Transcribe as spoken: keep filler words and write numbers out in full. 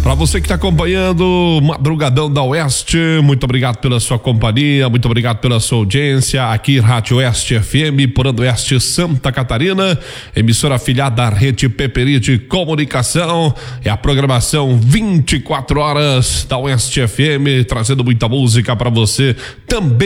Para você que está acompanhando Madrugadão da Oeste, muito obrigado pela sua companhia, muito obrigado pela sua audiência. Aqui Rádio Oeste F M, Porando Oeste, Santa Catarina, emissora afiliada da Rede Peperite Comunicação. É a programação vinte e quatro horas da Oeste F M, trazendo muita música para você também.